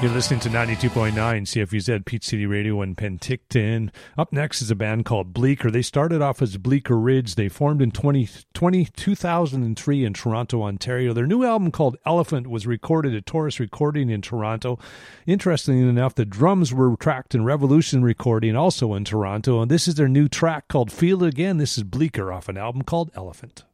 You're listening to 92.9 CFUZ, Peach City Radio in Penticton. Up next is a band called Bleecker. They started off as Bleecker Ridge. They formed in 2003 in Toronto, Ontario. Their new album called Elephant was recorded at Taurus Recording in Toronto. Interestingly enough, the drums were tracked in Revolution Recording, also in Toronto. And this is their new track called Feel It Again. This is Bleecker off an album called Elephant.